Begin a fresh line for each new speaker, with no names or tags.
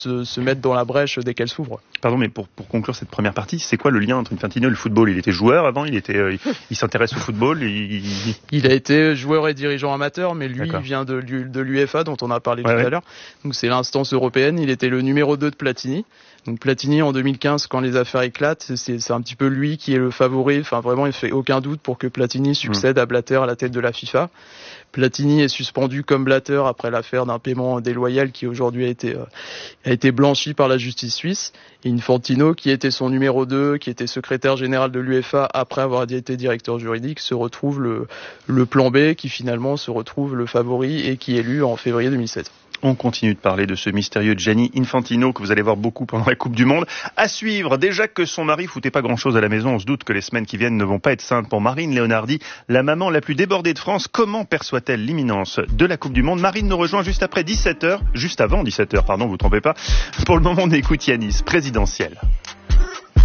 se mettre dans la brèche dès qu'elle s'ouvre.
Pardon, mais pour conclure cette première partie, c'est quoi le lien entre Infantino et le football ? Il était joueur avant, il s'intéresse au football.
Il a été joueur et dirigeant amateur, mais lui,
D'accord.
il vient de l'UEFA dont on a parlé tout à l'heure. Donc c'est l'instance européenne. Il était le numéro 2 de Platini. Donc Platini en 2015, quand les affaires éclatent, c'est un petit peu lui qui est le favori. Enfin vraiment, il fait aucun doute pour que Platini succède à Blatter à la tête de la FIFA. Platini est suspendu comme Blatter après l'affaire d'un paiement déloyal qui aujourd'hui a été blanchi par la justice suisse. Et Infantino, qui était son numéro 2, qui était secrétaire général de l'UEFA après avoir été directeur juridique, se retrouve le plan B, qui finalement se retrouve le favori et qui est élu en février 2007.
On continue de parler de ce mystérieux Gianni Infantino que vous allez voir beaucoup pendant la Coupe du Monde. À suivre, déjà que son mari foutait pas grand-chose à la maison, on se doute que les semaines qui viennent ne vont pas être simples pour Marine Leonardi, la maman la plus débordée de France. Comment perçoit-elle l'imminence de la Coupe du Monde ? Marine nous rejoint juste avant 17h, pardon, vous ne trompez pas. Pour le moment, on écoute Yanis, présidentielle.